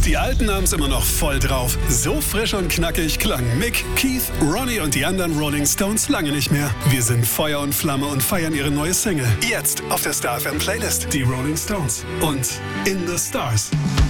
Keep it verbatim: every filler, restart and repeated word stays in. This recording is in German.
Die Alten haben's immer noch voll drauf. So frisch und knackig klangen Mick, Keith, Ronnie und die anderen Rolling Stones lange nicht mehr. Wir sind Feuer und Flamme und feiern ihre neue Single. Jetzt auf der Star F M Playlist. Die Rolling Stones und In the Stars.